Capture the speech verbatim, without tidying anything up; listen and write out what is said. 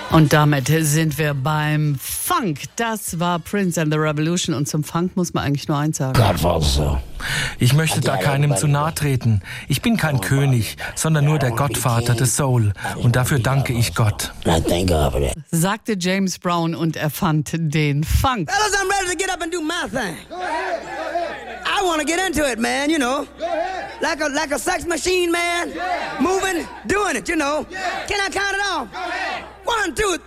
Und damit sind wir beim Funk. Das war Prince and the Revolution. Und zum Funk muss man eigentlich nur eins sagen. Ich möchte da keinem zu nahe treten. Ich bin kein König, sondern nur der Gottvater des Soul. Und dafür danke ich Gott. Sagte James Brown und erfand den Funk. Fellas, I'm ready to get up and do my thing. I want to get into it, man, you know. Like a, like a sex machine, man. Moving, doing it, you know. Can I count it off? One, two, three.